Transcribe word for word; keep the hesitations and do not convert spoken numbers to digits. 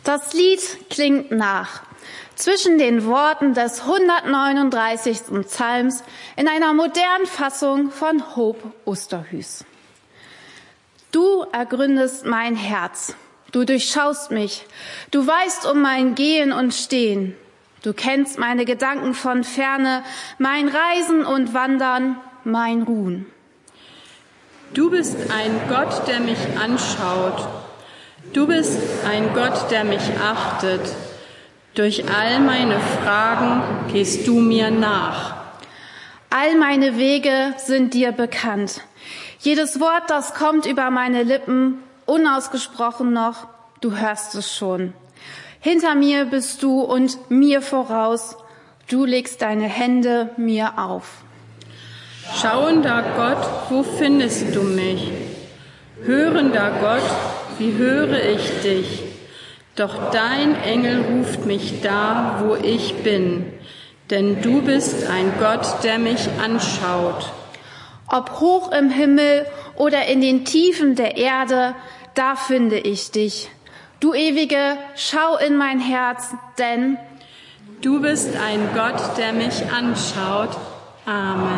Das Lied klingt nach zwischen den Worten des hundertneununddreißigsten Psalms in einer modernen Fassung von Hope Osterhues. Du ergründest mein Herz, du durchschaust mich, du weißt um mein Gehen und Stehen. Du kennst meine Gedanken von Ferne, mein Reisen und Wandern, mein Ruhen. Du bist ein Gott, der mich anschaut. Du bist ein Gott, der mich achtet. Durch all meine Fragen gehst du mir nach. All meine Wege sind dir bekannt. Jedes Wort, das kommt über meine Lippen, unausgesprochen noch, du hörst es schon. Hinter mir bist du und mir voraus, du legst deine Hände mir auf. Schauender Gott, wo findest du mich? Hörender Gott, wie höre ich dich? Doch dein Engel ruft mich da, wo ich bin, denn du bist ein Gott, der mich anschaut. Ob hoch im Himmel oder in den Tiefen der Erde, da finde ich dich. Du Ewige, schau in mein Herz, denn du bist ein Gott, der mich anschaut. Amen.